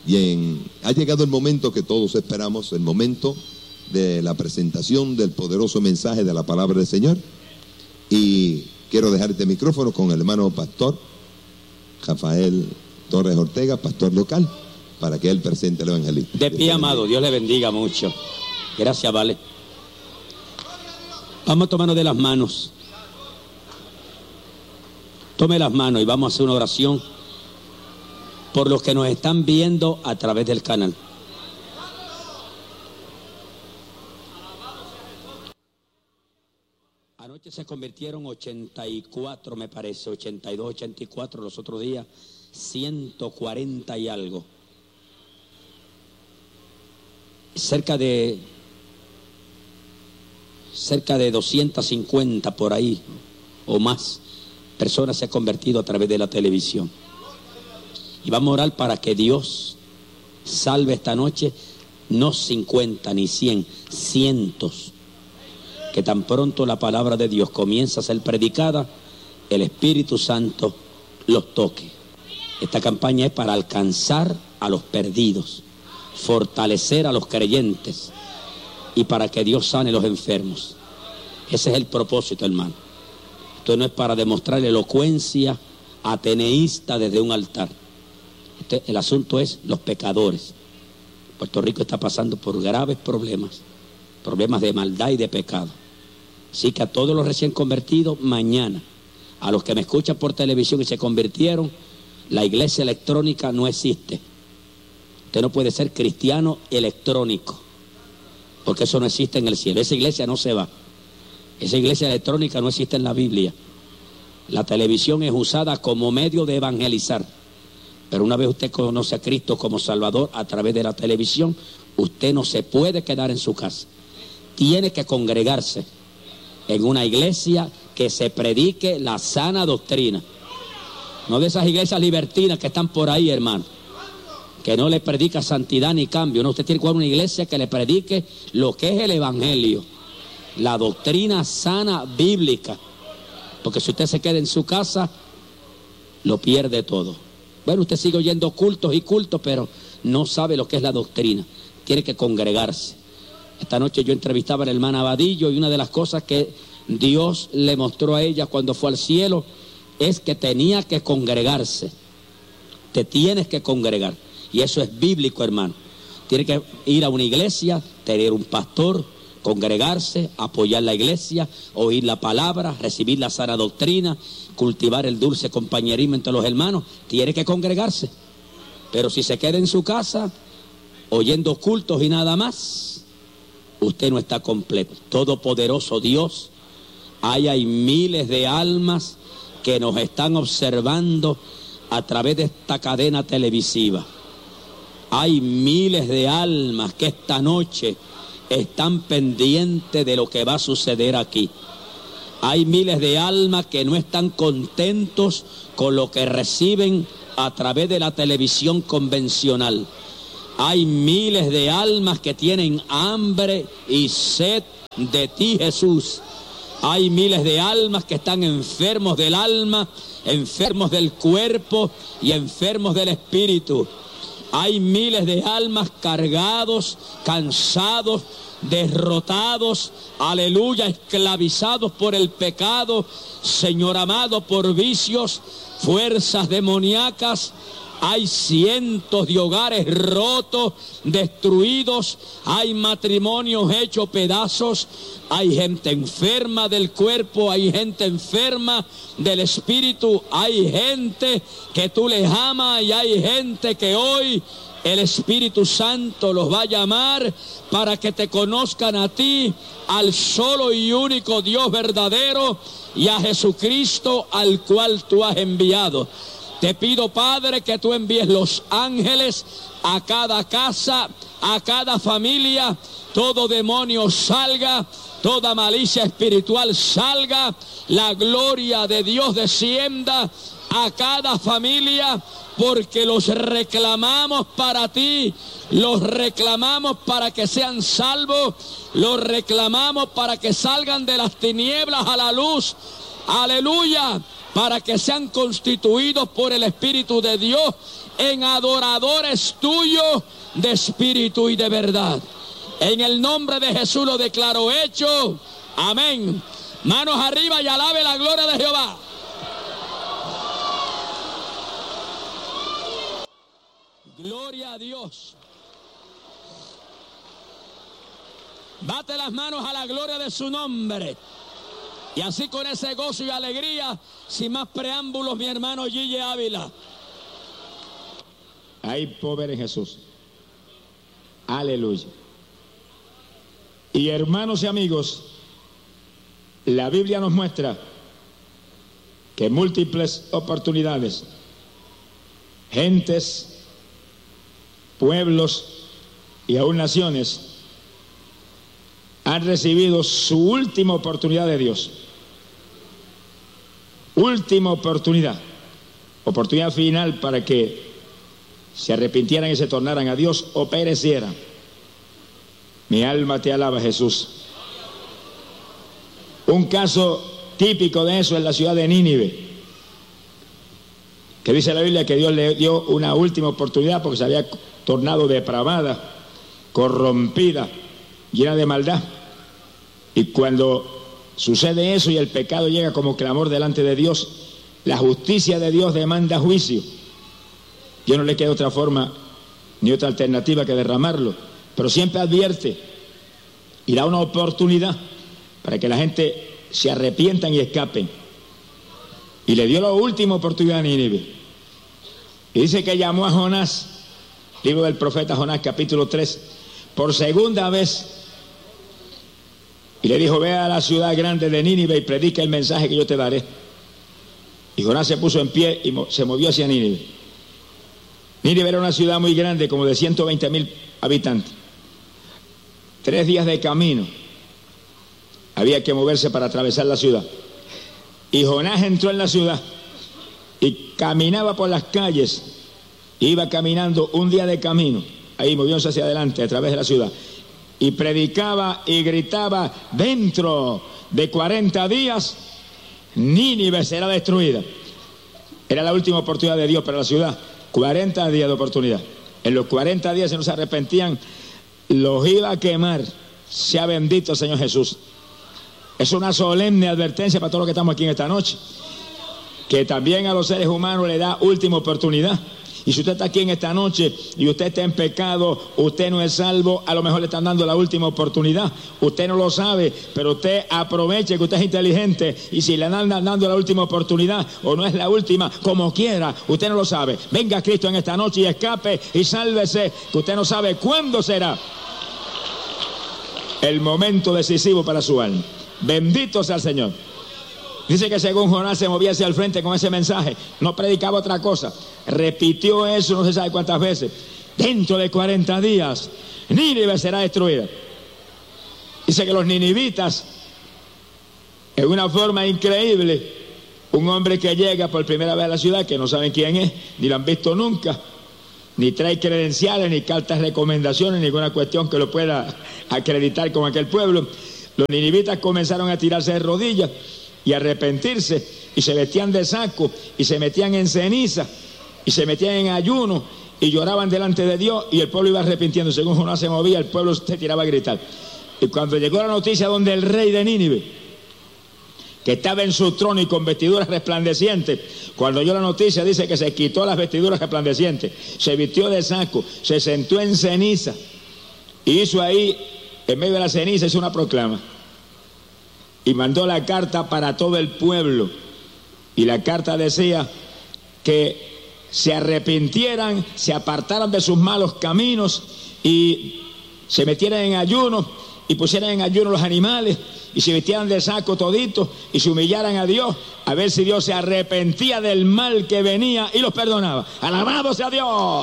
Ha llegado el momento que todos esperamos, el momento de la presentación del poderoso mensaje de la palabra del Señor. Y quiero dejar este micrófono con el hermano pastor Rafael Torres Ortega, pastor local, para que él presente el evangelio. De pie, amado, Dios le bendiga mucho. Gracias, vale. Vamos a tomarnos de las manos. Tome las manos y vamos a hacer una oración por los que nos están viendo a través del canal. Anoche se convirtieron 84, me parece, 82, 84, los otros días 140 y algo. Cerca de 250 por ahí o más personas se han convertido a través de la televisión. Y vamos a orar para que Dios salve esta noche, no 50 ni 100, cientos. Que tan pronto la palabra de Dios comienza a ser predicada, el Espíritu Santo los toque. Esta campaña es para alcanzar a los perdidos, fortalecer a los creyentes y para que Dios sane a los enfermos. Ese es el propósito, hermano. Esto no es para demostrar elocuencia ateneísta desde un altar. El asunto es los pecadores. Puerto Rico está pasando por graves problemas de maldad y de pecado. Así que a todos los recién convertidos, mañana, a los que me escuchan por televisión y se convirtieron, la iglesia electrónica no existe. Usted no puede ser cristiano electrónico, porque eso no existe en el cielo. Esa iglesia no se va. Esa iglesia electrónica no existe en la Biblia. La televisión es usada como medio de evangelizar. Pero una vez usted conoce a Cristo como Salvador a través de la televisión, usted no se puede quedar en su casa. Tiene que congregarse en una iglesia que se predique la sana doctrina. No de esas iglesias libertinas que están por ahí, hermano, que no le predica santidad ni cambio. No, usted tiene que ir a una iglesia que le predique lo que es el evangelio, la doctrina sana bíblica. Porque si usted se queda en su casa, lo pierde todo. Bueno, usted sigue oyendo cultos y cultos, pero no sabe lo que es la doctrina. Tiene que congregarse. Esta noche yo entrevistaba a la hermana Vadillo y una de las cosas que Dios le mostró a ella cuando fue al cielo es que tenía que congregarse. Te tienes que congregar. Y eso es bíblico, hermano. Tiene que ir a una iglesia, tener un pastor, congregarse, apoyar la iglesia, oír la palabra, recibir la sana doctrina, cultivar el dulce compañerismo entre los hermanos. Tiene que congregarse. Pero si se queda en su casa oyendo cultos y nada más, usted no está completo. Todopoderoso Dios, hay miles de almas que nos están observando a través de esta cadena televisiva. Hay miles de almas que esta noche están pendientes de lo que va a suceder aquí. Hay miles de almas que no están contentos con lo que reciben a través de la televisión convencional. Hay miles de almas que tienen hambre y sed de ti, Jesús. Hay miles de almas que están enfermos del alma, enfermos del cuerpo y enfermos del espíritu. Hay miles de almas cargados, cansados, derrotados, aleluya, esclavizados por el pecado, Señor amado, por vicios, fuerzas demoníacas. Hay cientos de hogares rotos, destruidos, hay matrimonios hechos pedazos, hay gente enferma del cuerpo, hay gente enferma del espíritu, hay gente que tú les amas y hay gente que hoy el Espíritu Santo los va a llamar para que te conozcan a ti, al solo y único Dios verdadero, y a Jesucristo al cual tú has enviado. Te pido, Padre, que tú envíes los ángeles a cada casa, a cada familia, todo demonio salga, toda malicia espiritual salga, la gloria de Dios descienda a cada familia, porque los reclamamos para ti, los reclamamos para que sean salvos, los reclamamos para que salgan de las tinieblas a la luz. Aleluya. para que sean constituidos por el Espíritu de Dios en adoradores tuyos de espíritu y de verdad. En el nombre de Jesús lo declaro hecho. Amén. Manos arriba y alabe la gloria de Jehová. Gloria a Dios. Bate las manos a la gloria de su nombre. Y así con ese gozo y alegría, sin más preámbulos, mi hermano Gille Ávila. Hay poder en Jesús. Aleluya. Y hermanos y amigos, la Biblia nos muestra que múltiples oportunidades, gentes, pueblos y aún naciones han recibido su última oportunidad de Dios. Última oportunidad. Oportunidad final para que se arrepintieran y se tornaran a Dios o perecieran. Mi alma te alaba, Jesús. Un caso típico de eso es la ciudad de Nínive, que dice la Biblia que Dios le dio una última oportunidad porque se había tornado depravada, corrompida, llena de maldad. Y cuando sucede eso y el pecado llega como clamor delante de Dios, la justicia de Dios demanda juicio. Yo no le queda otra forma ni otra alternativa que derramarlo, pero siempre advierte y da una oportunidad para que la gente se arrepientan y escapen. Y le dio la última oportunidad a Nínive. Y dice que llamó a Jonás, libro del profeta Jonás, capítulo 3, por segunda vez. Y le dijo: ve a la ciudad grande de Nínive y predica el mensaje que yo te daré. Y Jonás se puso en pie y se movió hacia Nínive. Nínive era una ciudad muy grande, como de 120,000 habitantes. 3 días de camino había que moverse para atravesar la ciudad. Y Jonás entró en la ciudad y caminaba por las calles. Iba caminando un día de camino, ahí moviéndose hacia adelante a través de la ciudad, y predicaba y gritaba: dentro de 40 días Nínive será destruida. Era la última oportunidad de Dios para la ciudad. 40 días de oportunidad. En los 40 días, si no se arrepentían, los iba a quemar. Sea bendito el Señor Jesús. Es una solemne advertencia para todos los que estamos aquí en esta noche, que también a los seres humanos le da última oportunidad. Y si usted está aquí en esta noche y usted está en pecado, usted no es salvo, a lo mejor le están dando la última oportunidad. Usted no lo sabe, pero usted aproveche que usted es inteligente, y si le andan dando la última oportunidad o no es la última, como quiera, usted no lo sabe. Venga a Cristo en esta noche y escape y sálvese, que usted no sabe cuándo será el momento decisivo para su alma. Bendito sea el Señor. Dice que según Jonás se movía hacia el frente con ese mensaje, no predicaba otra cosa, repitió eso no se sabe cuántas veces. Dentro de 40 días Nínive será destruida. Dice que los ninivitas, en una forma increíble, un hombre que llega por primera vez a la ciudad, que no saben quién es, ni lo han visto nunca, ni trae credenciales, ni cartas de recomendaciones, ninguna cuestión que lo pueda acreditar con aquel pueblo. Los ninivitas comenzaron a tirarse de rodillas y arrepentirse, y se vestían de saco, y se metían en ceniza, y se metían en ayuno, y lloraban delante de Dios, y el pueblo iba arrepintiendo. Según Jonás se movía, el pueblo se tiraba a gritar. Y cuando llegó la noticia donde el rey de Nínive, que estaba en su trono y con vestiduras resplandecientes, cuando oyó la noticia, dice que se quitó las vestiduras resplandecientes, se vistió de saco, se sentó en ceniza, y hizo ahí, en medio de la ceniza, hizo una proclama. Y mandó la carta para todo el pueblo. Y la carta decía que se arrepintieran, se apartaran de sus malos caminos y se metieran en ayuno y pusieran en ayuno los animales y se vistieran de saco toditos y se humillaran a Dios, a ver si Dios se arrepentía del mal que venía y los perdonaba. ¡Alabado sea Dios!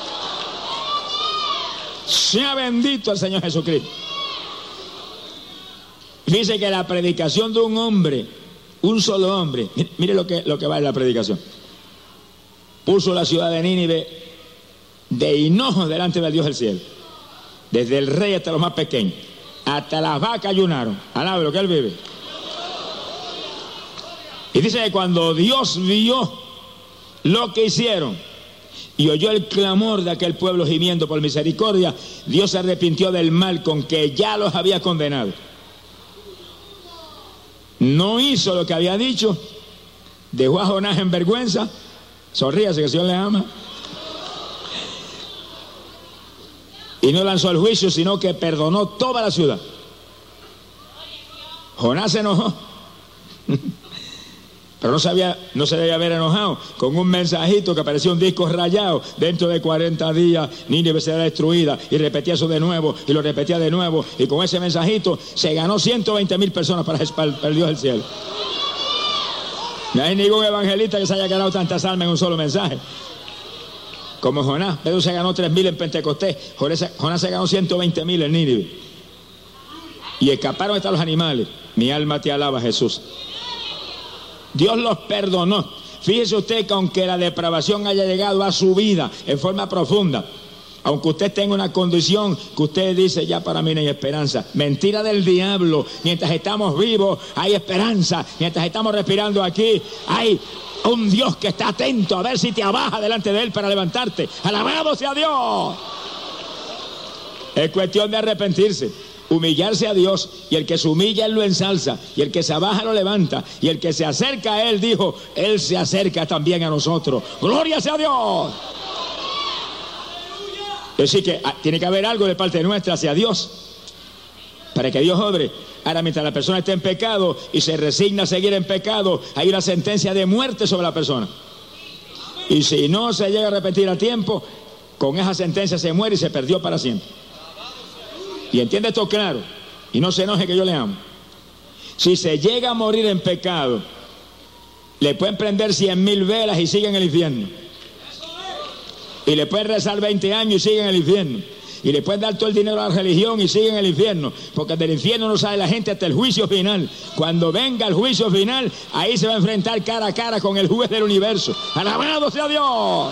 Sea bendito el Señor Jesucristo. Dice que la predicación de un hombre, un solo hombre, mire lo que va en la predicación, puso la ciudad de Nínive de hinojo delante del Dios del cielo. Desde el rey hasta los más pequeños, hasta las vacas ayunaron. Alabe lo que él vive. Y dice que cuando Dios vio lo que hicieron y oyó el clamor de aquel pueblo gimiendo por misericordia, Dios se arrepintió del mal con que ya los había condenado. No hizo lo que había dicho, dejó a Jonás en vergüenza. Sonríase, que el Señor le ama. Y no lanzó el juicio, sino que perdonó toda la ciudad. Jonás se enojó. Pero no se debía haber enojado con un mensajito que parecía un disco rayado. Dentro de 40 días Nínive será destruida, y repetía eso de nuevo y lo repetía de nuevo, y con ese mensajito se ganó 120,000 personas para el Dios del cielo. No hay ningún evangelista que se haya ganado tantas almas en un solo mensaje como Jonás. Pedro se ganó 3,000 en Pentecostés, Jonás se ganó 120,000 en Nínive, y escaparon hasta los animales. Mi alma te alaba, Jesús. Dios los perdonó. Fíjese usted que aunque la depravación haya llegado a su vida en forma profunda, aunque usted tenga una condición que usted dice, ya para mí no hay esperanza, mentira del diablo. Mientras estamos vivos hay esperanza. Mientras estamos respirando aquí hay un Dios que está atento a ver si te abaja delante de Él para levantarte. Alabado sea Dios. Es cuestión de arrepentirse, humillarse a Dios, y el que se humilla Él lo ensalza, y el que se abaja lo levanta, y el que se acerca a Él, dijo, Él se acerca también a nosotros. ¡Gloria sea a Dios! Es decir que tiene que haber algo de parte nuestra hacia Dios para que Dios obre. Ahora, mientras la persona está en pecado y se resigna a seguir en pecado, hay una sentencia de muerte sobre la persona. Y si no se llega a arrepentir a tiempo, con esa sentencia se muere y se perdió para siempre. Y entiende esto claro, y no se enoje que yo le amo. Si se llega a morir en pecado, le pueden prender 100,000 velas y sigue en el infierno. Y le pueden rezar 20 años y sigue en el infierno. Y le pueden dar todo el dinero a la religión y sigue en el infierno. Porque del infierno no sale la gente hasta el juicio final. Cuando venga el juicio final, ahí se va a enfrentar cara a cara con el juez del universo. ¡Alabado sea Dios!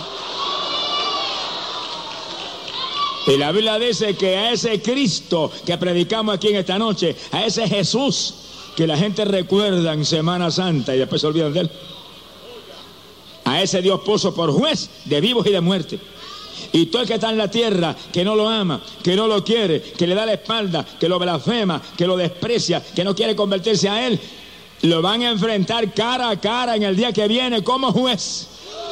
Y la Biblia dice que a ese Cristo que predicamos aquí en esta noche, a ese Jesús que la gente recuerda en Semana Santa y después se olvidan de Él, a ese Dios puso por juez de vivos y de muertos. Y todo el que está en la tierra, que no lo ama, que no lo quiere, que le da la espalda, que lo blasfema, que lo desprecia, que no quiere convertirse a Él, lo van a enfrentar cara a cara en el día que viene como juez.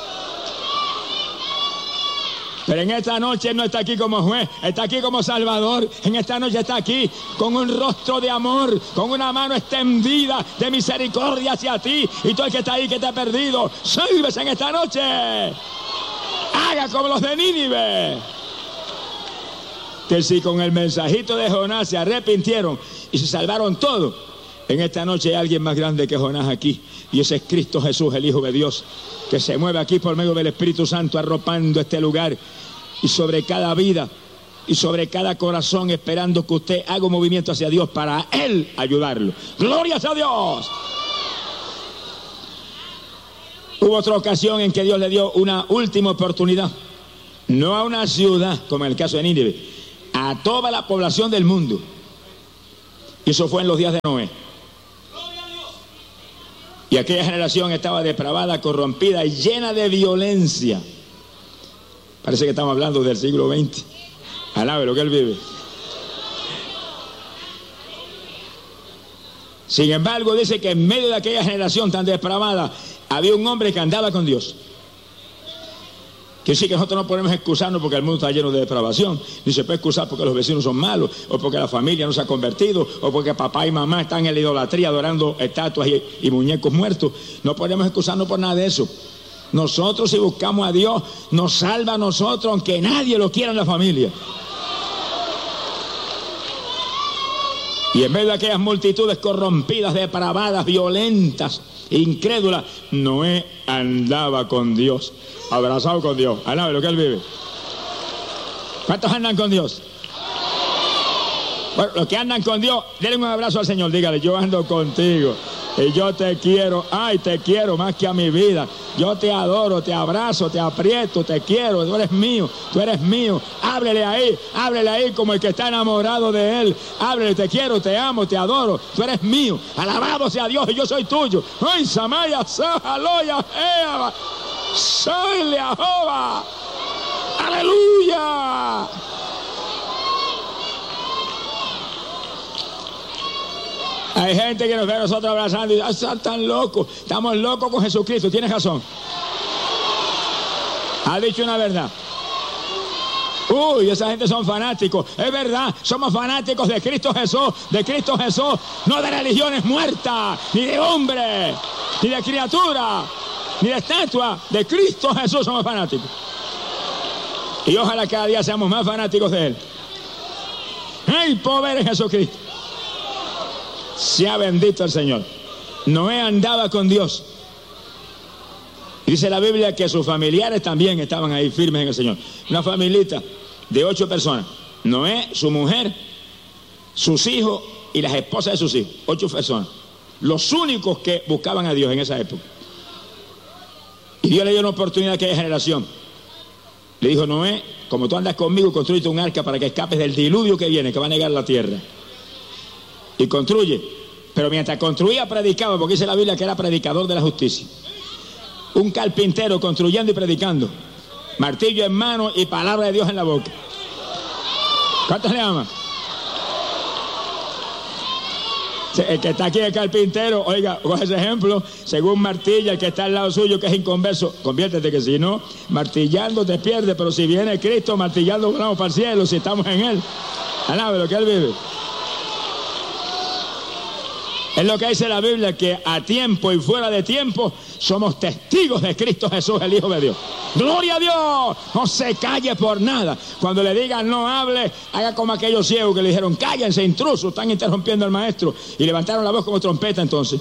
Pero en esta noche Él no está aquí como juez, está aquí como Salvador. En esta noche está aquí con un rostro de amor, con una mano extendida de misericordia hacia ti. Y todo el que está ahí, que te ha perdido, sálvese en esta noche. Haga como los de Nínive, que si con el mensajito de Jonás se arrepintieron y se salvaron todos, en esta noche hay alguien más grande que Jonás aquí, y ese es Cristo Jesús, el Hijo de Dios, que se mueve aquí por medio del Espíritu Santo, arropando este lugar y sobre cada vida y sobre cada corazón, esperando que usted haga un movimiento hacia Dios para Él ayudarlo. ¡Gloria a Dios! Hubo otra ocasión en que Dios le dio una última oportunidad, no a una ciudad como en el caso de Nínive, a toda la población del mundo. Y eso fue en los días de Noé. Y aquella generación estaba depravada, corrompida y llena de violencia. Parece que estamos hablando del siglo XX. Alabe lo que Él vive. Sin embargo, dice que en medio de aquella generación tan depravada había un hombre que andaba con Dios. Que sí, que nosotros no podemos excusarnos porque el mundo está lleno de depravación, ni se puede excusar porque los vecinos son malos, o porque la familia no se ha convertido, o porque papá y mamá están en la idolatría adorando estatuas y muñecos muertos. No podemos excusarnos por nada de eso. Nosotros, si buscamos a Dios, nos salva a nosotros, aunque nadie lo quiera en la familia. Y en medio de aquellas multitudes corrompidas, depravadas, violentas, incrédulas, Noé andaba con Dios, abrazado con Dios. Alabe lo que Él vive. ¿Cuántos andan con Dios? Bueno, los que andan con Dios, denle un abrazo al Señor, dígale, yo ando contigo. Y yo te quiero, ay, te quiero más que a mi vida. Yo te adoro, te abrazo, te aprieto, te quiero. Tú eres mío, tú eres mío. Háblele ahí como el que está enamorado de él. Háblele, te quiero, te amo, te adoro. Tú eres mío. Alabado sea Dios y yo soy tuyo. Ay, Samaya, Sahaloya, Eva, soy Jehová. Aleluya. Hay gente que nos ve a nosotros abrazando y dice, están tan locos, estamos locos con Jesucristo. Tienes razón. Ha dicho una verdad. Uy, esa gente son fanáticos. Es verdad, somos fanáticos de Cristo Jesús, no de religiones muertas, ni de hombre, ni de criatura, ni de estatua. De Cristo Jesús somos fanáticos. Y ojalá cada día seamos más fanáticos de Él. ¡Ay, poder en Jesucristo! Sea bendito el Señor. Noé andaba con Dios. Dice la Biblia que sus familiares también estaban ahí firmes en el Señor. Una familita de 8 personas. Noé, su mujer, sus hijos y las esposas de sus hijos. 8 personas. Los únicos que buscaban a Dios en esa época. Y Dios le dio una oportunidad a aquella generación. Le dijo, Noé, como tú andas conmigo, construye un arca para que escapes del diluvio que viene, que va a negar la tierra. Y construye. Pero mientras construía, predicaba, porque dice la Biblia que era predicador de la justicia. Un carpintero construyendo y predicando. Martillo en mano y palabra de Dios en la boca. ¿Cuántos le aman? El que está aquí es carpintero, oiga, coge ese ejemplo, según martilla, el que está al lado suyo, que es inconverso, conviértete, que si no, martillando te pierdes, pero si viene Cristo, martillando volamos para el cielo, si estamos en Él. Alabe lo que Él vive. Es lo que dice la Biblia, que a tiempo y fuera de tiempo somos testigos de Cristo Jesús, el Hijo de Dios. ¡Gloria a Dios! No se calle por nada. Cuando le digan no hable, haga como aquellos ciegos que le dijeron, cállense, intrusos, están interrumpiendo al maestro. Y levantaron la voz como trompeta entonces.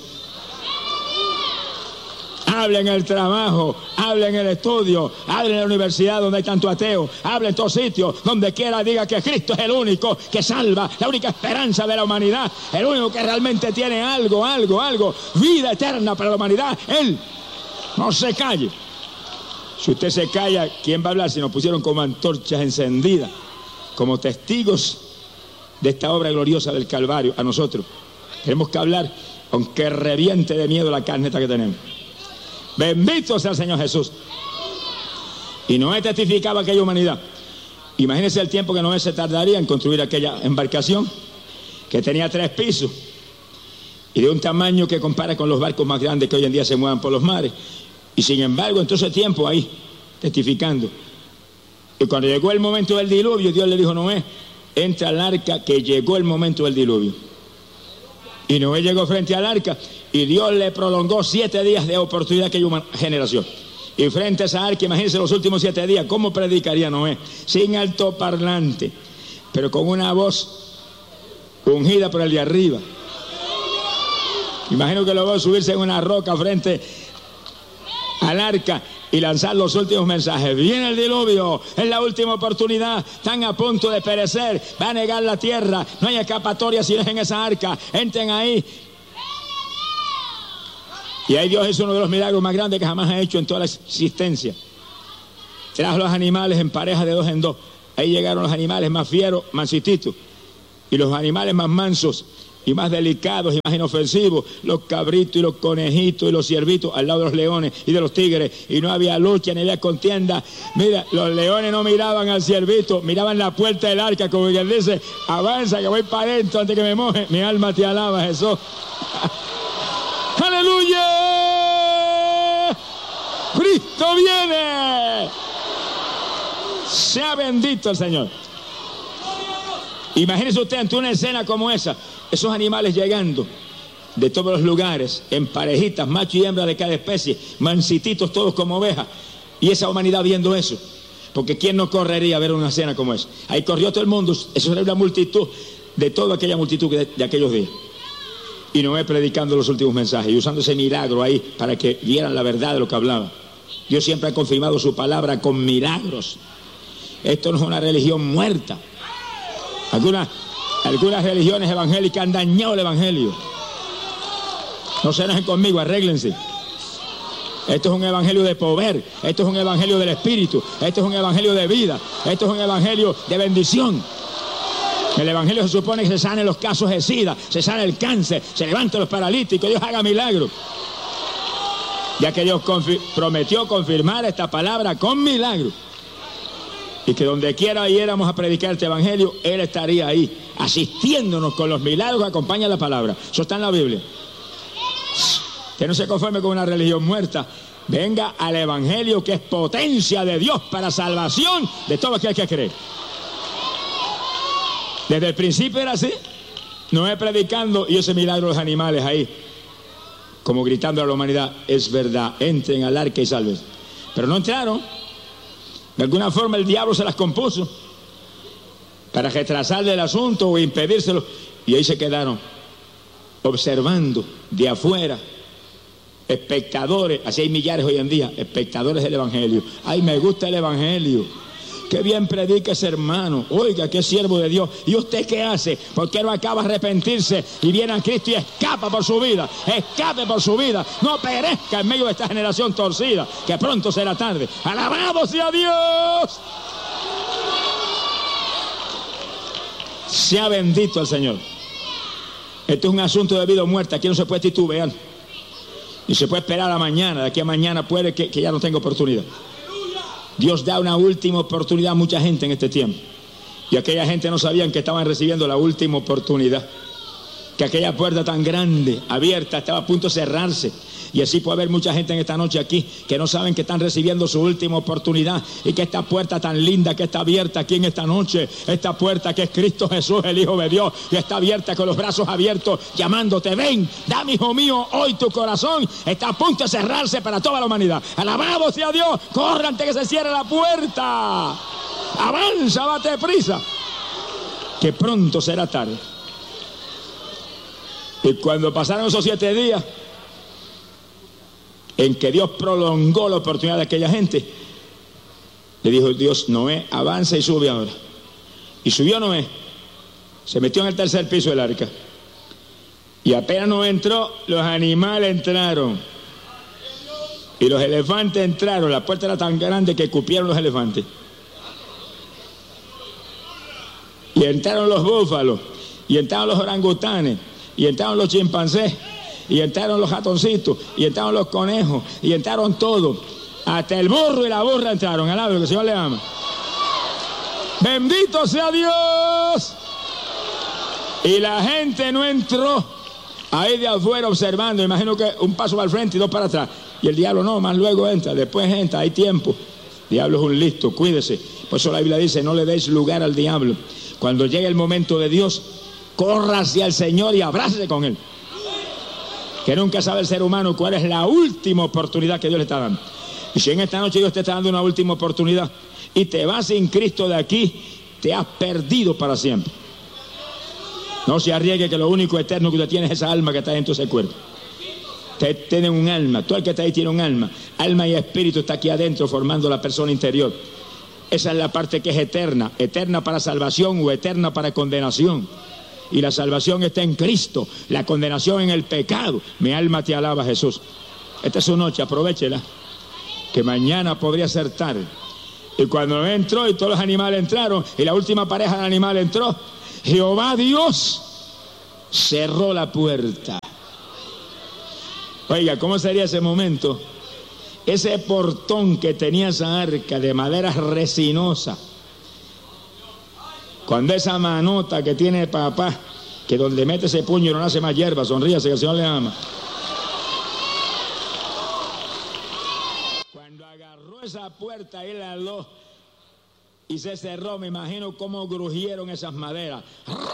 Hable en el trabajo, hable en el estudio, hable en la universidad donde hay tanto ateo, hable en todos sitios, donde quiera diga que Cristo es el único que salva, la única esperanza de la humanidad, el único que realmente tiene algo, vida eterna para la humanidad. Él no se calle. Si usted se calla, ¿quién va a hablar? Si nos pusieron como antorchas encendidas, como testigos de esta obra gloriosa del Calvario, a nosotros. Tenemos que hablar, aunque reviente de miedo la carne esta que tenemos. Bendito sea el Señor Jesús. Y Noé testificaba aquella humanidad. Imagínense el tiempo que Noé se tardaría en construir aquella embarcación, que tenía 3 pisos y de un tamaño que compara con los barcos más grandes que hoy en día se muevan por los mares. Y sin embargo, en todo ese tiempo ahí, testificando. Y cuando llegó el momento del diluvio, Dios le dijo a Noé, entra al arca, que llegó el momento del diluvio. Y Noé llegó frente al arca y Dios le prolongó 7 días de oportunidad a aquella generación. Y frente a esa arca, imagínense los últimos 7 días, ¿cómo predicaría Noé? Sin altoparlante, pero con una voz ungida por el de arriba. Imagino que lo veo subirse en una roca frente al arca y lanzar los últimos mensajes. Viene el diluvio, es la última oportunidad, están a punto de perecer, va a negar la tierra, no hay escapatoria si dejen esa arca, entren ahí. Y ahí Dios hizo uno de los milagros más grandes que jamás ha hecho en toda la existencia. Trajo los animales en pareja de 2 en 2. Ahí llegaron los animales más fieros, mansititos, y los animales más mansos y más delicados y más inofensivos, los cabritos y los conejitos y los ciervitos al lado de los leones y de los tigres, y no había lucha ni había contienda. Mira, los leones no miraban al ciervito, miraban la puerta del arca, como quien dice, avanza que voy para adentro antes que me moje, mi alma te alaba, Jesús. ¡Aleluya! ¡Cristo viene! Sea bendito el Señor. Imagínese usted ante una escena como esa, esos animales llegando de todos los lugares, en parejitas, macho y hembra de cada especie, mansititos todos como ovejas, y esa humanidad viendo eso. Porque ¿quién no correría a ver una escena como esa? Ahí corrió todo el mundo, eso era una multitud, de toda aquella multitud de aquellos días. Y Noé predicando los últimos mensajes y usando ese milagro ahí para que vieran la verdad de lo que hablaba. Dios siempre ha confirmado su palabra con milagros. Esto no es una religión muerta. Algunas religiones evangélicas han dañado el evangelio. No se enojen conmigo, arréglense. Esto es un evangelio de poder, esto es un evangelio del Espíritu, esto es un evangelio de vida, esto es un evangelio de bendición. El evangelio se supone que se sanen los casos de SIDA, se sana el cáncer, se levantan los paralíticos, Dios haga milagros. Ya que Dios prometió confirmar esta palabra con milagros. Y que donde quiera yéramos a predicar este evangelio, Él estaría ahí, asistiéndonos con los milagros que acompañan la palabra. Eso está en la Biblia. Que no se conforme con una religión muerta. Venga al evangelio, que es potencia de Dios para salvación de todo lo que hay que creer. Desde el principio era así. Noé predicando y ese milagro de los animales ahí, como gritando a la humanidad: es verdad, entren al arca y salven. Pero no entraron. De alguna forma el diablo se las compuso para retrasarle el asunto o impedírselo, y ahí se quedaron observando de afuera, espectadores. Así hay millares hoy en día, espectadores del evangelio. Ay, me gusta el evangelio, qué bien predica ese hermano, oiga, qué siervo de Dios. ¿Y usted qué hace? ¿Por qué no acaba de arrepentirse y viene a Cristo y escapa por su vida? Escape por su vida, no perezca en medio de esta generación torcida, que pronto será tarde. ¡Alabado sea Dios! Sea bendito el Señor. Esto es un asunto de vida o muerte, aquí no se puede titubear. Y se puede esperar a mañana, de aquí a mañana puede que ya no tenga oportunidad. Dios da una última oportunidad a mucha gente en este tiempo. Y aquella gente no sabían que estaban recibiendo la última oportunidad. Que aquella puerta tan grande, abierta, estaba a punto de cerrarse. Y así puede haber mucha gente en esta noche aquí que no saben que están recibiendo su última oportunidad. Y que esta puerta tan linda que está abierta aquí en esta noche, esta puerta que es Cristo Jesús, el Hijo de Dios, y está abierta con los brazos abiertos, llamándote: ven, dame, hijo mío, hoy tu corazón. Está a punto de cerrarse para toda la humanidad. Alabado sea Dios. Corre antes que se cierre la puerta. Avanza, bate prisa, que pronto será tarde. Y cuando pasaron esos 7 días en que Dios prolongó la oportunidad de aquella gente, le dijo Dios: Noé, avanza y sube ahora. Y subió Noé, se metió en el tercer piso del arca, y apenas Noé entró, los animales entraron y los elefantes entraron. La puerta era tan grande que cupieron los elefantes, y entraron los búfalos, y entraron los orangutanes, y entraron los chimpancés, y entraron los ratoncitos, y entraron los conejos, y entraron todos. Hasta el burro y la burra entraron. Alabe, que el Señor le ama. Bendito sea Dios. Y la gente no entró ahí de afuera observando. Imagino que un paso para el frente y 2 para atrás. Y el diablo no, más luego entra, después entra, hay tiempo. El diablo es un listo, cuídese. Por eso la Biblia dice: no le deis lugar al diablo. Cuando llegue el momento de Dios, corra hacia el Señor y abrácese con Él. Que nunca sabe el ser humano cuál es la última oportunidad que Dios le está dando. Y si en esta noche Dios te está dando una última oportunidad y te vas sin Cristo de aquí, te has perdido para siempre. No se arriesgue, que lo único eterno que usted tiene es esa alma que está dentro de ese cuerpo. Usted tiene un alma, todo el que está ahí tiene un alma. Alma y espíritu está aquí adentro formando la persona interior. Esa es la parte que es eterna, eterna para salvación o eterna para condenación. Y la salvación está en Cristo, la condenación en el pecado. Mi alma te alaba, Jesús. Esta es su noche, aprovéchela, que mañana podría ser tarde. Y cuando entró y todos los animales entraron, y la última pareja de animales entró, Jehová Dios cerró la puerta. Oiga, ¿cómo sería ese momento? Ese portón que tenía esa arca de madera resinosa, cuando esa manota que tiene papá, que donde mete ese puño no nace más hierba, sonríase, que el Señor le ama. Cuando agarró esa puerta y la aló y se cerró, me imagino cómo grujieron esas maderas.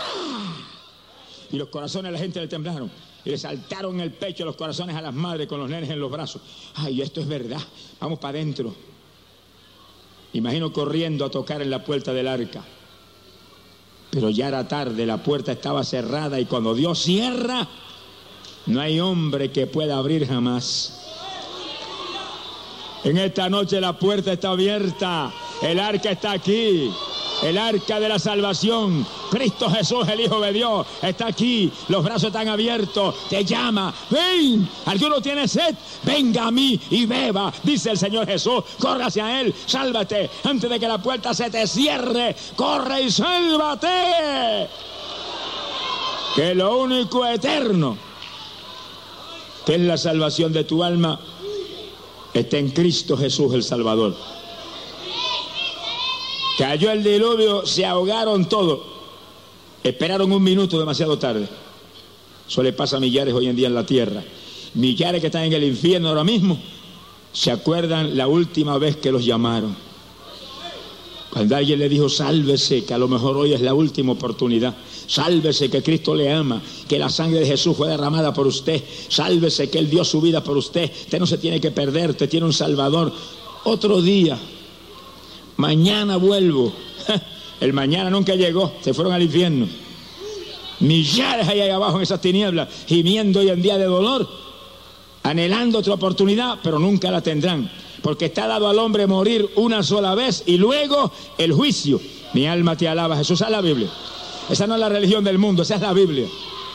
Y los corazones de la gente le temblaron. Y le saltaron el pecho los corazones a las madres con los nenes en los brazos. Ay, esto es verdad, vamos para adentro. Imagino corriendo a tocar en la puerta del arca. Pero ya era tarde, la puerta estaba cerrada, y cuando Dios cierra, no hay hombre que pueda abrir jamás. En esta noche la puerta está abierta, el arca está aquí, El arca de la salvación, Cristo Jesús, el Hijo de Dios, está aquí. Los brazos están abiertos, te llama. Ven, alguno tiene sed, venga a mí y beba, dice el Señor Jesús. Corre hacia Él, sálvate antes de que la puerta se te cierre. Corre y sálvate. Que lo único eterno, que es la salvación de tu alma, está en Cristo Jesús el Salvador. Cayó el diluvio, se ahogaron todos. Esperaron un minuto demasiado tarde. Eso le pasa a millares hoy en día en la tierra. Millares que están en el infierno ahora mismo, se acuerdan la última vez que los llamaron. Cuando alguien le dijo, sálvese, que a lo mejor hoy es la última oportunidad. Sálvese, que Cristo le ama, que la sangre de Jesús fue derramada por usted. Sálvese, que Él dio su vida por usted. Usted no se tiene que perder, usted tiene un Salvador. Otro día. Mañana vuelvo. El mañana nunca llegó, se fueron al infierno. Millares ahí abajo en esas tinieblas, gimiendo hoy en día de dolor, anhelando otra oportunidad, pero nunca la tendrán, porque está dado al hombre morir una sola vez y luego el juicio. Mi alma te alaba, Jesús. Esa es la Biblia. Esa no es la religión del mundo, esa es la Biblia.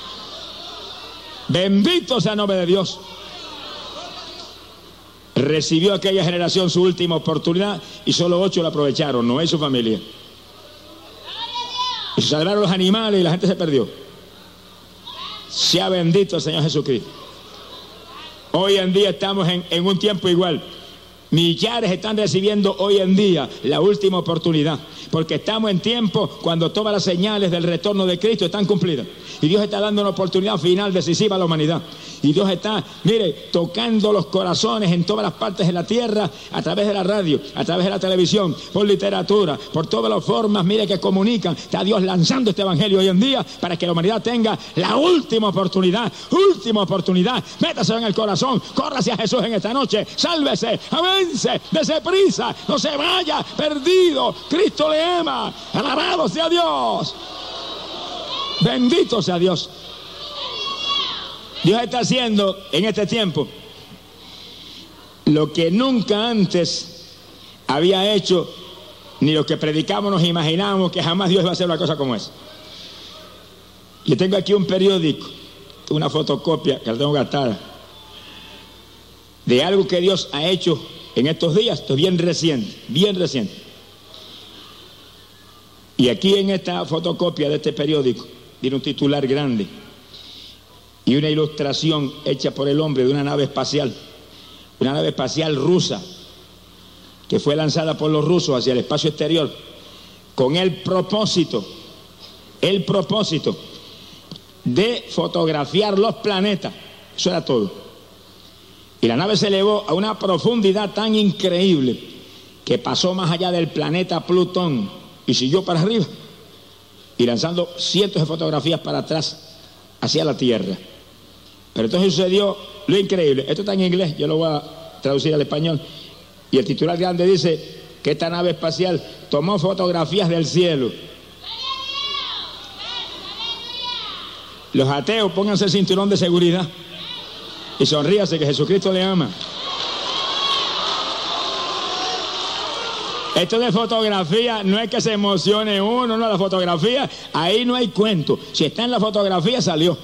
Bendito sea el nombre de Dios. Recibió aquella generación su última oportunidad y solo 8 la aprovecharon, Noé y su familia. Y se salvaron los animales y la gente se perdió. Sea bendito el Señor Jesucristo. Hoy en día estamos en un tiempo igual. Millares están recibiendo hoy en día la última oportunidad, porque estamos en tiempo cuando todas las señales del retorno de Cristo están cumplidas. Y Dios está dando una oportunidad final decisiva a la humanidad. Y Dios está, mire, tocando los corazones en todas las partes de la tierra, a través de la radio, a través de la televisión, por literatura, por todas las formas, mire, que comunican. Está Dios lanzando este evangelio hoy en día para que la humanidad tenga la última oportunidad. Última oportunidad. Métase en el corazón, corra hacia Jesús en esta noche, sálvese, avance, dese prisa, no se vaya perdido. Cristo le ama. Alabado sea Dios. Bendito sea Dios. Dios está haciendo en este tiempo lo que nunca antes había hecho, ni lo que predicamos nos imaginábamos que jamás Dios iba a hacer una cosa como esa. Yo tengo aquí un periódico, una fotocopia que la tengo gastada, de algo que Dios ha hecho en estos días. Esto es bien reciente, bien reciente. Y aquí en esta fotocopia de este periódico tiene un titular grande y una ilustración hecha por el hombre de una nave espacial rusa, que fue lanzada por los rusos hacia el espacio exterior con el propósito de fotografiar los planetas. Eso era todo. Y la nave se elevó a una profundidad tan increíble que pasó más allá del planeta Plutón y siguió para arriba, y lanzando cientos de fotografías para atrás hacia la Tierra. Pero entonces sucedió lo increíble. Esto está en inglés, yo lo voy a traducir al español. Y el titular grande dice que esta nave espacial tomó fotografías del cielo. Los ateos, pónganse el cinturón de seguridad y sonríase, que Jesucristo le ama. Esto de fotografía no es que se emocione uno, no, la fotografía, ahí no hay cuento. Si está en la fotografía, salió.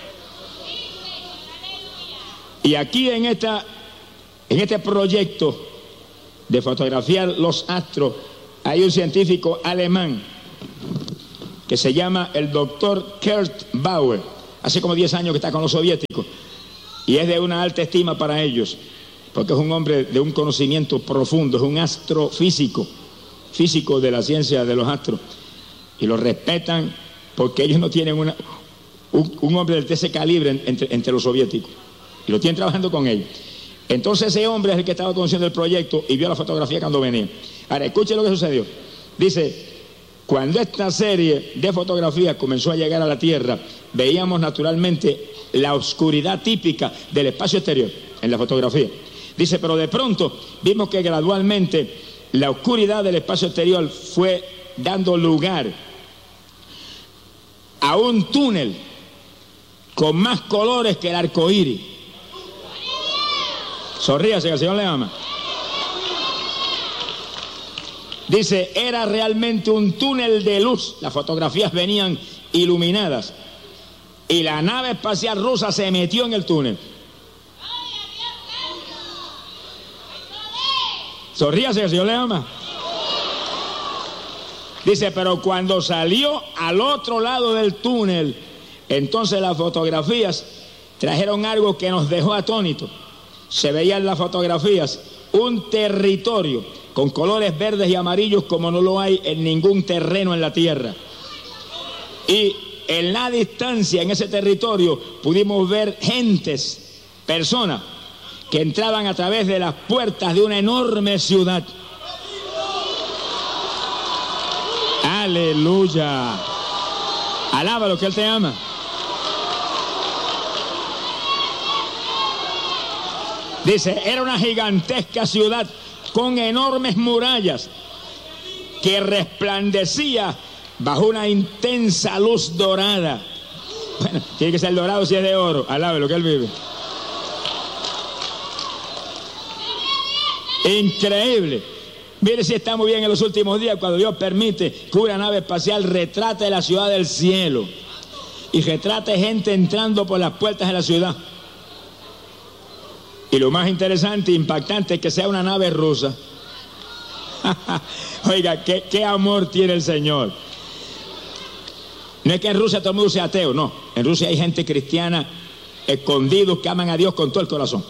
Y aquí en este proyecto de fotografiar los astros, hay un científico alemán que se llama el doctor Kurt Bauer. Hace como 10 años que está con los soviéticos y es de una alta estima para ellos, porque es un hombre de un conocimiento profundo, es un astrofísico, físico de la ciencia de los astros, y lo respetan porque ellos no tienen un hombre de ese calibre entre los soviéticos, y lo tienen trabajando con ellos. Entonces ese hombre es el que estaba conociendo el proyecto y vio la fotografía cuando venía. Ahora, escuche lo que sucedió. Dice, cuando esta serie de fotografías comenzó a llegar a la Tierra, veíamos naturalmente la oscuridad típica del espacio exterior en la fotografía. Dice, pero de pronto vimos que gradualmente la oscuridad del espacio exterior fue dando lugar a un túnel con más colores que el arco iris. Sonríase, que el Señor le ama. Dice, era realmente un túnel de luz. Las fotografías venían iluminadas. Y la nave espacial rusa se metió en el túnel. Sonríase, que el Señor le ama. Dice, pero cuando salió al otro lado del túnel, entonces las fotografías trajeron algo que nos dejó atónitos. Se veían las fotografías un territorio con colores verdes y amarillos como no lo hay en ningún terreno en la tierra. Y en la distancia, en ese territorio, pudimos ver gentes, personas, que entraban a través de las puertas de una enorme ciudad. Aleluya. Alaba lo que Él te ama. Dice, era una gigantesca ciudad con enormes murallas que resplandecía bajo una intensa luz dorada. Bueno, tiene que ser dorado si es de oro. Alabe lo que Él vive. Increíble. Mire si está muy bien en los últimos días cuando Dios permite que una nave espacial retrate la ciudad del cielo y retrate gente entrando por las puertas de la ciudad. Y lo más interesante e impactante es que sea una nave rusa. Oiga, qué amor tiene el Señor. No es que en Rusia todo el mundo sea ateo, no. En Rusia hay gente cristiana escondidos que aman a Dios con todo el corazón.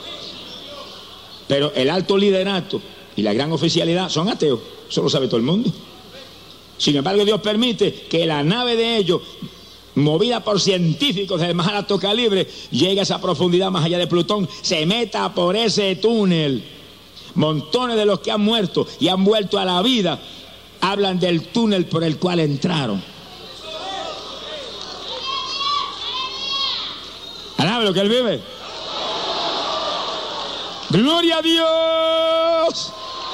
Pero el alto liderato y la gran oficialidad son ateos. Eso lo sabe todo el mundo. Sin embargo, Dios permite que la nave de ellos, movida por científicos del más alto calibre, llegue a esa profundidad más allá de Plutón, se meta por ese túnel. Montones de los que han muerto y han vuelto a la vida hablan del túnel por el cual entraron. Alabe lo que Él vive. ¡Gloria a Dios!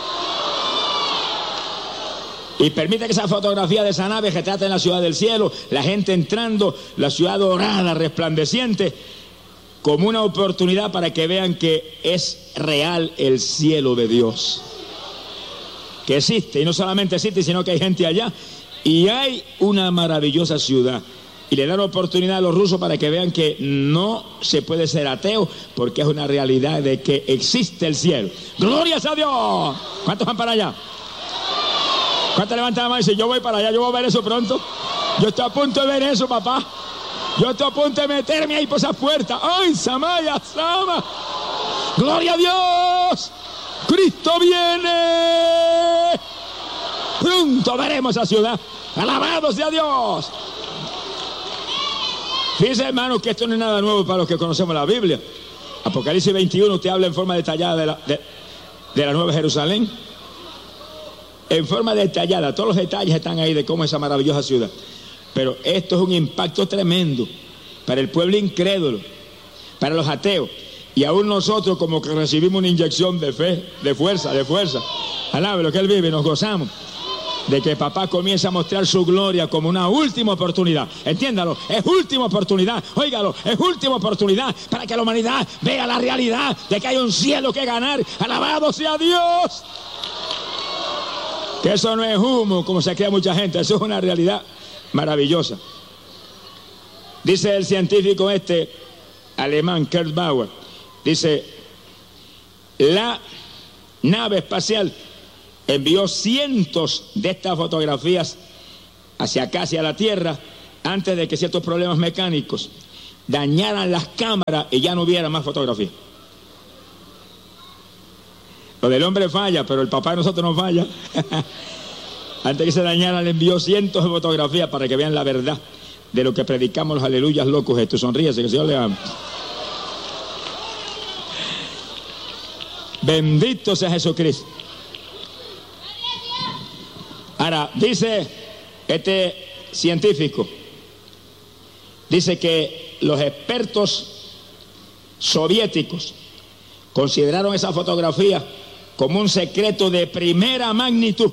Y permite que esa fotografía de esa nave retrate en la ciudad del cielo, la gente entrando, la ciudad dorada, resplandeciente, como una oportunidad para que vean que es real el cielo de Dios. Que existe, y no solamente existe, sino que hay gente allá, y hay una maravillosa ciudad. Y le dan oportunidad a los rusos para que vean que no se puede ser ateo, porque es una realidad de que existe el cielo. ¡Glorias a Dios! ¿Cuántos van para allá? ¿Cuántos levantan la mano y dicen, yo voy para allá, yo voy a ver eso pronto? Yo estoy a punto de ver eso, papá. Yo estoy a punto de meterme ahí por esas puertas. ¡Ay, Samaya, Sama! ¡Gloria a Dios! ¡Cristo viene! Pronto veremos esa ciudad. ¡Alabado sea Dios! Fíjense, hermanos, que esto no es nada nuevo para los que conocemos la Biblia. Apocalipsis 21 te habla en forma detallada de la Nueva Jerusalén. En forma detallada, todos los detalles están ahí de cómo es esa maravillosa ciudad. Pero esto es un impacto tremendo para el pueblo incrédulo, para los ateos. Y aún nosotros como que recibimos una inyección de fe, de fuerza. Alabe lo que Él vive, nos gozamos de que papá comience a mostrar su gloria como una última oportunidad. Entiéndalo, es última oportunidad. Óigalo, es última oportunidad para que la humanidad vea la realidad de que hay un cielo que ganar. Alabado sea Dios. Que eso no es humo como se cree mucha gente, eso es una realidad maravillosa. Dice el científico alemán, Kurt Bauer, dice, la nave espacial envió cientos de estas fotografías hacia acá, hacia la Tierra, antes de que ciertos problemas mecánicos dañaran las cámaras y ya no hubiera más fotografías. Lo del hombre falla, pero el papá de nosotros no falla. Antes que se dañara, le envió cientos de fotografías para que vean la verdad de lo que predicamos los aleluyas locos estos. Sonríese, que el Señor le ama. Bendito sea Jesucristo. Ahora, dice este científico, dice que los expertos soviéticos consideraron esa fotografía como un secreto de primera magnitud.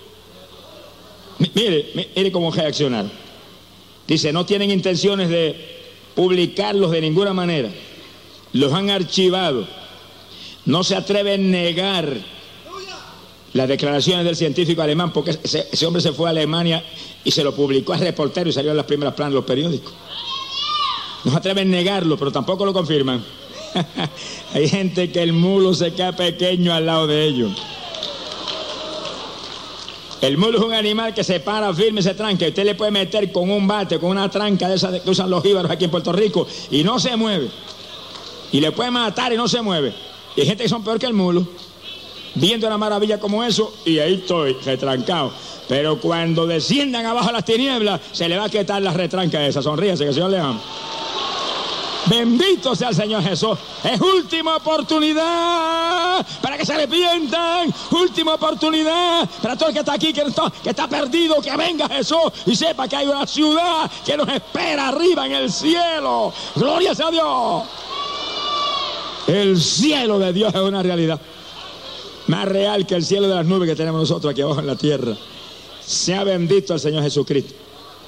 Mire cómo reaccionaron. Dice, no tienen intenciones de publicarlos de ninguna manera. Los han archivado. No se atreven a negar las declaraciones del científico alemán, porque ese hombre se fue a Alemania y se lo publicó al reportero y salió en las primeras planas de los periódicos. No se atreven a negarlo, pero tampoco lo confirman. Hay gente que el mulo se queda pequeño al lado de ellos. El mulo es un animal que se para firme y se tranca. Usted le puede meter con un bate, con una tranca de esas que usan los jíbaros aquí en Puerto Rico, y no se mueve. Y le puede matar y no se mueve. Y hay gente que son peor que el mulo, viendo una maravilla como eso, y ahí estoy, retrancado. Pero cuando desciendan abajo a las tinieblas, se le va a quitar la retranca esa. Sonríese, que el Señor le ama. Bendito sea el Señor Jesús. Es última oportunidad para que se arrepientan. Última oportunidad para todo el que está aquí, que está perdido, que venga Jesús y sepa que hay una ciudad que nos espera arriba en el cielo. Gloria sea a Dios. El cielo de Dios es una realidad más real que el cielo de las nubes que tenemos nosotros aquí abajo en la tierra. Sea bendito el Señor Jesucristo.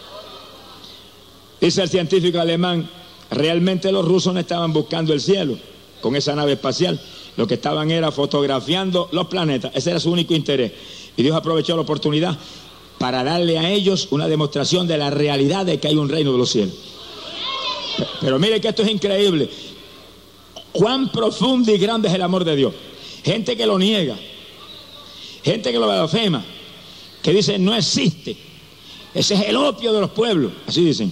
Dice el científico alemán: realmente los rusos no estaban buscando el cielo con esa nave espacial. Lo que estaban era fotografiando los planetas. Ese era su único interés. Y Dios aprovechó la oportunidad para darle a ellos una demostración de la realidad de que hay un reino de los cielos. Pero mire que esto es increíble. Cuán profundo y grande es el amor de Dios. Gente que lo niega, gente que lo blasfema, que dice no existe. Ese es el opio de los pueblos, así dicen.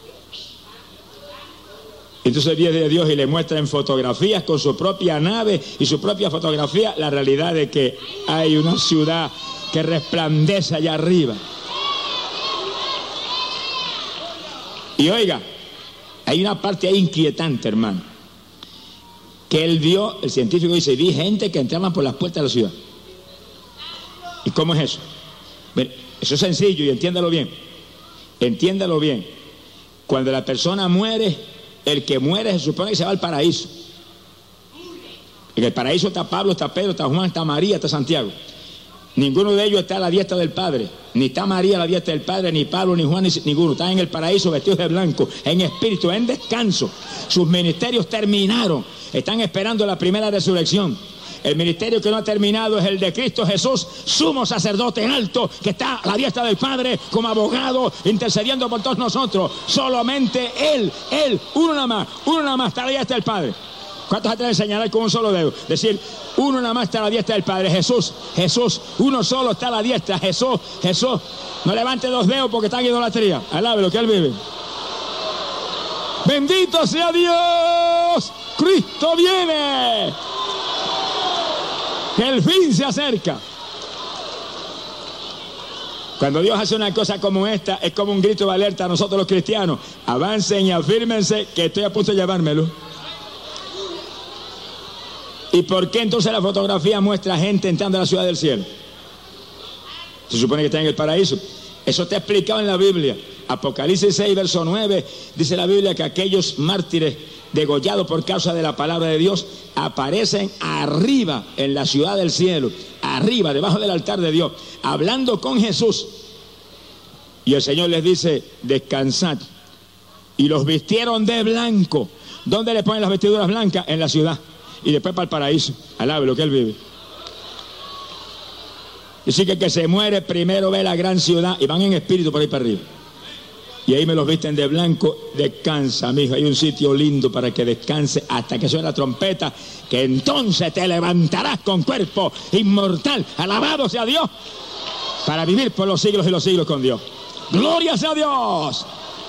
Entonces viene Dios y le muestra en fotografías con su propia nave y su propia fotografía la realidad de que hay una ciudad que resplandece allá arriba. Y oiga, hay una parte ahí inquietante, hermano, que él vio, el científico dice, vi gente que entraban por las puertas de la ciudad. ¿Y cómo es eso? Bueno, eso es sencillo y entiéndalo bien. Entiéndalo bien. Cuando la persona muere, el que muere se supone que se va al paraíso. En el paraíso está Pablo, está Pedro, está Juan, está María, está Santiago. Ninguno de ellos está a la diestra del Padre. Ni está María a la diestra del Padre, ni Pablo, ni Juan, ni ninguno. Están en el paraíso vestidos de blanco, en espíritu, en descanso. Sus ministerios terminaron. Están esperando la primera resurrección. El ministerio que no ha terminado es el de Cristo Jesús, sumo sacerdote alto, que está a la diestra del Padre como abogado, intercediendo por todos nosotros. Solamente Él, uno nada más está a la diestra del Padre. ¿Cuántos atreven a señalar con un solo dedo? Decir, uno nada más está a la diestra del Padre, Jesús, uno solo está a la diestra, Jesús. No levante los dedos porque está en idolatría. Alábelo, que Él vive. Bendito sea Dios, Cristo viene. Que el fin se acerca. Cuando Dios hace una cosa como esta, es como un grito de alerta a nosotros los cristianos. Avancen y afírmense que estoy a punto de llevármelo. ¿Y por qué entonces la fotografía muestra gente entrando a la ciudad del cielo? Se supone que está en el paraíso. Eso está explicado en la Biblia. Apocalipsis 6, verso 9, dice la Biblia que aquellos mártires degollados por causa de la palabra de Dios aparecen arriba en la ciudad del cielo, arriba, debajo del altar de Dios, hablando con Jesús. Y el Señor les dice, descansad. Y los vistieron de blanco. ¿Dónde le ponen las vestiduras blancas? En la ciudad. Y después para el paraíso. Alabe lo que Él vive. Así que el que se muere primero ve la gran ciudad y van en espíritu por ahí para arriba. Y ahí me los visten de blanco. Descansa, mijo. Hay un sitio lindo para que descanse hasta que suene la trompeta, que entonces te levantarás con cuerpo inmortal. Alabado sea Dios, para vivir por los siglos y los siglos con Dios. Gloria sea Dios.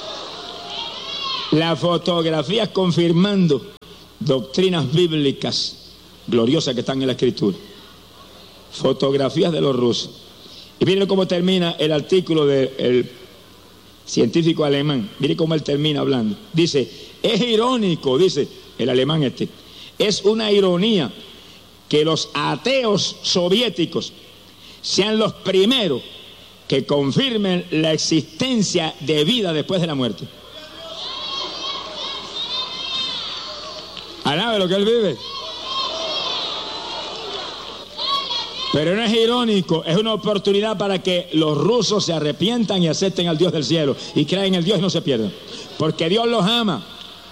La fotografía confirmando doctrinas bíblicas gloriosas que están en la Escritura. Fotografías de los rusos. Y miren cómo termina el artículo del científico alemán. Miren cómo él termina hablando. Dice, es irónico, dice el alemán es una ironía que los ateos soviéticos sean los primeros que confirmen la existencia de vida después de la muerte. Alabe lo que Él vive. Pero no es irónico, es una oportunidad para que los rusos se arrepientan y acepten al Dios del cielo y crean en el Dios y no se pierdan. Porque Dios los ama.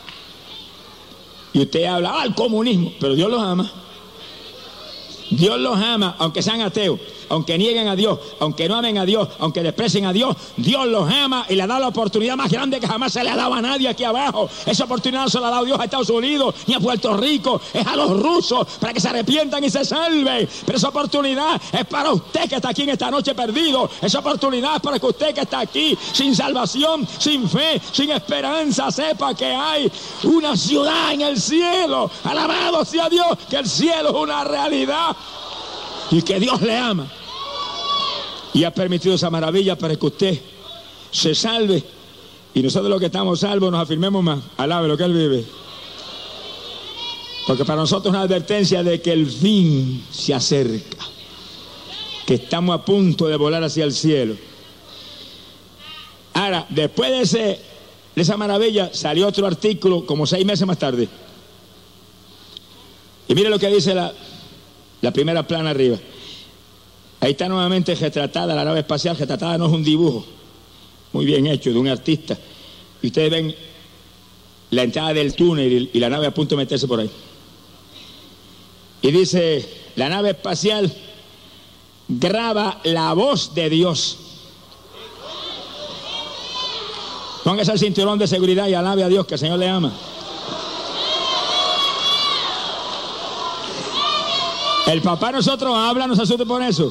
Y usted habla, el comunismo, pero Dios los ama. Dios los ama, aunque sean ateos. aunque nieguen a Dios, aunque no amen a Dios, aunque desprecien a Dios, Dios los ama y le da la oportunidad más grande que jamás se le ha dado a nadie aquí abajo. Esa oportunidad no se la ha dado Dios a Estados Unidos ni a Puerto Rico, es a los rusos para que se arrepientan y se salven. Pero esa oportunidad es para usted que está aquí en esta noche perdido. Esa oportunidad es para que usted que está aquí sin salvación, sin fe, sin esperanza, sepa que hay una ciudad en el cielo. Alabado sea Dios, que el cielo es una realidad y que Dios le ama y ha permitido esa maravilla para que usted se salve y nosotros los que estamos salvos nos afirmemos más. Alabe lo que Él vive, porque para nosotros es una advertencia de que el fin se acerca, que estamos a punto de volar hacia el cielo. Ahora, después de esa maravilla salió otro artículo como 6 meses más tarde. Y mire lo que dice la primera plana arriba. Ahí está nuevamente retratada la nave espacial. Retratada no es un dibujo muy bien hecho de un artista. Y ustedes ven la entrada del túnel y la nave a punto de meterse por ahí. Y dice, la nave espacial graba la voz de Dios. Póngase el cinturón de seguridad y alabe a Dios, que el Señor le ama. El papá de nosotros habla, no se asuste por eso.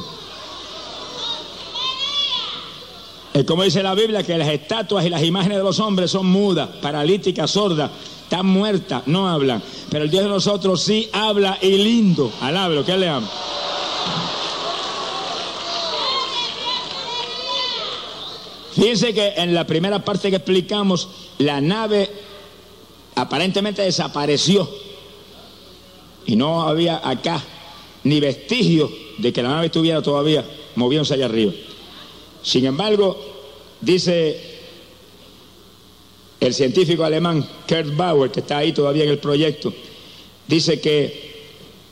Es como dice la Biblia, que las estatuas y las imágenes de los hombres son mudas, paralíticas, sordas, están muertas, no hablan. Pero el Dios de nosotros sí habla y lindo. Alábelo, que Él le ama. Fíjense que en la primera parte que explicamos, la nave aparentemente desapareció y no había acá ni vestigio de que la nave estuviera todavía moviéndose allá arriba. Sin embargo, dice el científico alemán Kurt Bauer, que está ahí todavía en el proyecto, dice que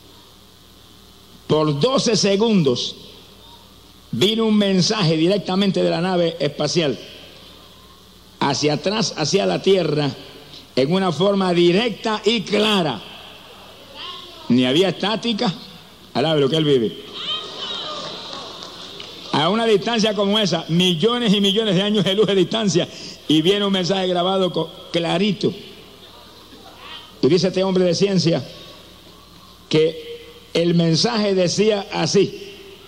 por 12 segundos vino un mensaje directamente de la nave espacial hacia atrás, hacia la Tierra, en una forma directa y clara. Ni había estática. Alabe lo que Él vive. A una distancia como esa, millones y millones de años de luz de distancia, y viene un mensaje grabado clarito. Y dice este hombre de ciencia que el mensaje decía así.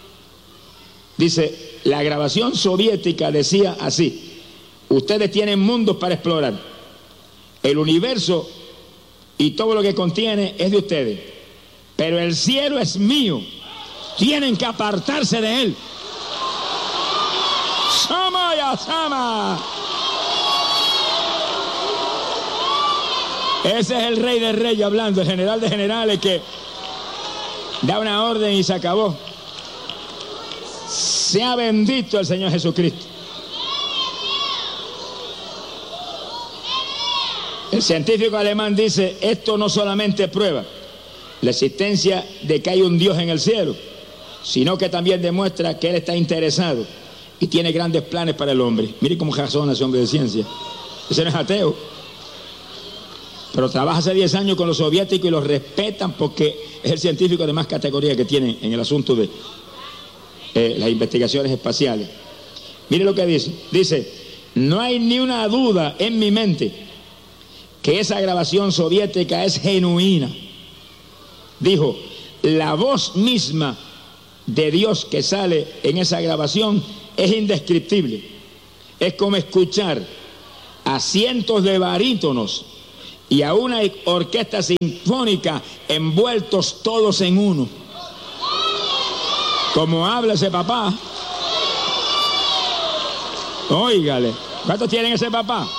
Dice, la grabación soviética decía así: ustedes tienen mundos para explorar. El universo y todo lo que contiene es de ustedes. Pero el cielo es mío. Tienen que apartarse de él. Samaya Sama. Ese es el rey de reyes hablando, el general de generales que da una orden y se acabó. Sea bendito el Señor Jesucristo. El científico alemán dice, esto no solamente prueba la existencia de que hay un Dios en el cielo, sino que también demuestra que Él está interesado y tiene grandes planes para el hombre. Mire cómo razona ese hombre de ciencia. Ese no es ateo, pero trabaja hace 10 años con los soviéticos y los respetan porque es el científico de más categoría que tiene en el asunto de las investigaciones espaciales. Mire lo que dice. Dice, no hay ni una duda en mi mente que esa grabación soviética es genuina. Dijo, la voz misma de Dios que sale en esa grabación es indescriptible. Es como escuchar a cientos de barítonos y a una orquesta sinfónica envueltos todos en uno. Como habla ese papá. Óigale, ¿cuántos tienen ese papá?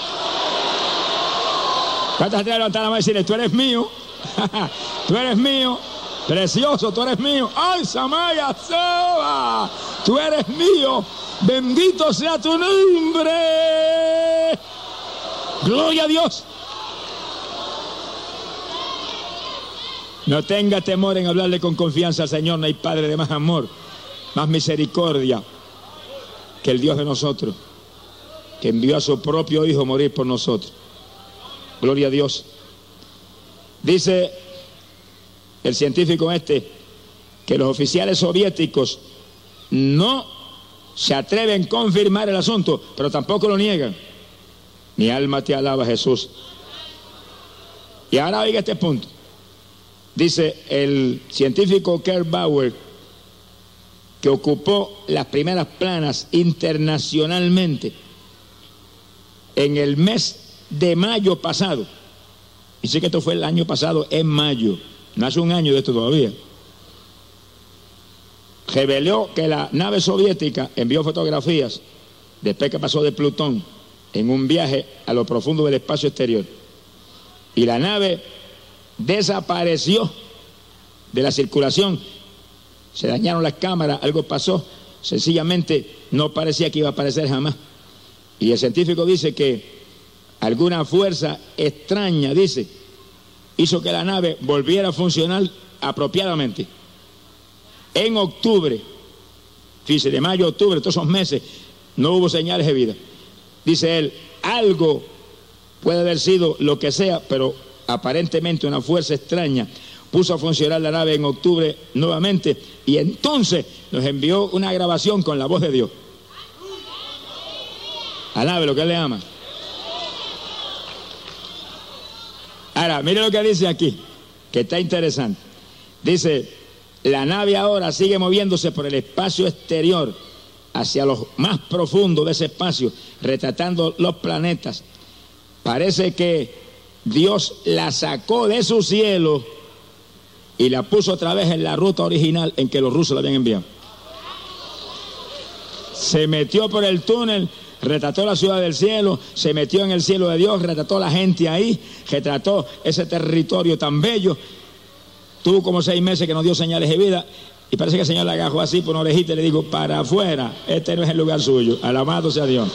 ¿Cuántos te levantan la mano y decirle, tú eres mío? Tú eres mío, precioso, tú eres mío. ¡Ay, Samaya Soba! Tú eres mío, bendito sea tu nombre. Gloria a Dios. No tenga temor en hablarle con confianza al Señor. No hay Padre de más amor, más misericordia que el Dios de nosotros, que envió a su propio Hijo a morir por nosotros. Gloria a Dios. Dice el científico que los oficiales soviéticos no se atreven a confirmar el asunto, pero tampoco lo niegan. Mi alma te alaba, Jesús. Y ahora oiga este punto. Dice el científico Kurt Bauer, que ocupó las primeras planas internacionalmente en el mes de mayo pasado. Dice que esto fue el año pasado, en mayo. No hace un año de esto todavía. Reveló que la nave soviética envió fotografías después que pasó de Plutón en un viaje a lo profundo del espacio exterior. Y la nave desapareció de la circulación. Se dañaron las cámaras, algo pasó. Sencillamente no parecía que iba a aparecer jamás. Y el científico dice que alguna fuerza extraña, dice, hizo que la nave volviera a funcionar apropiadamente. En octubre, fíjese, de mayo a octubre, todos esos meses, no hubo señales de vida. Dice él, algo puede haber sido lo que sea, pero aparentemente una fuerza extraña puso a funcionar la nave en octubre nuevamente, y entonces nos envió una grabación con la voz de Dios. Alabe lo que él le ama. Ahora, mire lo que dice aquí, que está interesante. Dice, la nave ahora sigue moviéndose por el espacio exterior hacia lo más profundo de ese espacio, retratando los planetas. Parece que Dios la sacó de su cielo y la puso otra vez en la ruta original en que los rusos la habían enviado. Se metió por el túnel, retrató la ciudad del cielo, se metió en el cielo de Dios, retrató a la gente ahí, retrató ese territorio tan bello. Tuvo como 6 meses que no dio señales de vida, y parece que el Señor le agajó así por una orejita y le dijo, para afuera, este no es el lugar suyo. Alabado sea Dios.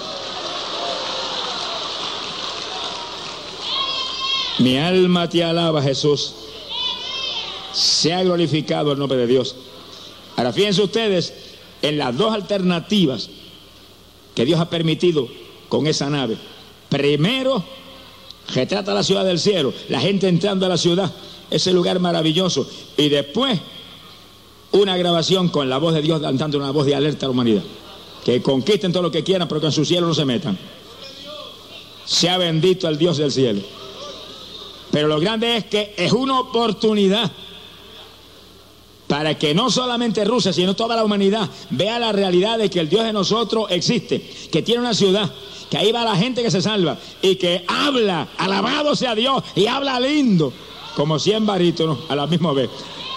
Mi alma te alaba, Jesús. Sea glorificado el nombre de Dios. Ahora fíjense ustedes en las dos alternativas que Dios ha permitido con esa nave. Primero, retrata la ciudad del cielo, la gente entrando a la ciudad, ese lugar maravilloso, y después una grabación con la voz de Dios dando una voz de alerta a la humanidad, que conquisten todo lo que quieran, pero que en su cielo no se metan. Sea bendito el Dios del cielo. Pero lo grande es que es una oportunidad para que no solamente Rusia, sino toda la humanidad vea la realidad de que el Dios de nosotros existe, que tiene una ciudad, que ahí va la gente que se salva y que habla, alabado sea Dios, y habla lindo, como 100 barítonos a la misma vez.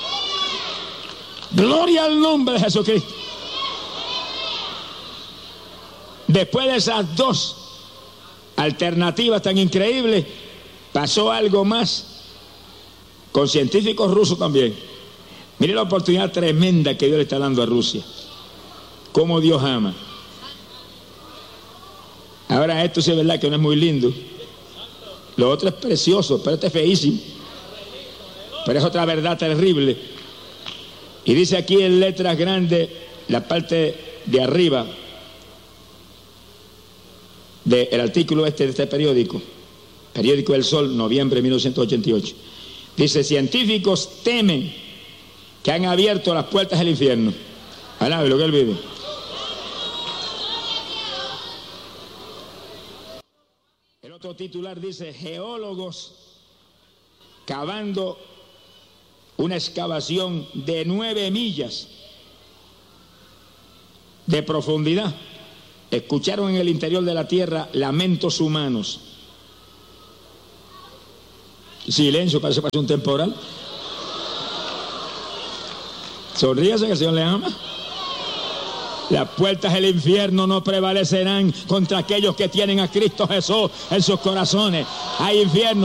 Gloria al nombre de Jesucristo. Después de esas dos alternativas tan increíbles, pasó algo más con científicos rusos también. Mire la oportunidad tremenda que Dios le está dando a Rusia. Cómo Dios ama. Ahora esto sí es verdad que no es muy lindo. Lo otro es precioso, pero este es feísimo. Pero es otra verdad terrible. Y dice aquí en letras grandes, la parte de arriba del artículo de este periódico El Sol, noviembre de 1988. Dice, científicos temen que han abierto las puertas del infierno. Alabe lo que él vive. El otro titular dice, geólogos cavando una excavación de 9 millas de profundidad. Escucharon en el interior de la tierra lamentos humanos. Silencio, parece un temporal. Sonríase que el Señor le ama. Las puertas del infierno no prevalecerán contra aquellos que tienen a Cristo Jesús en sus corazones. Hay infierno.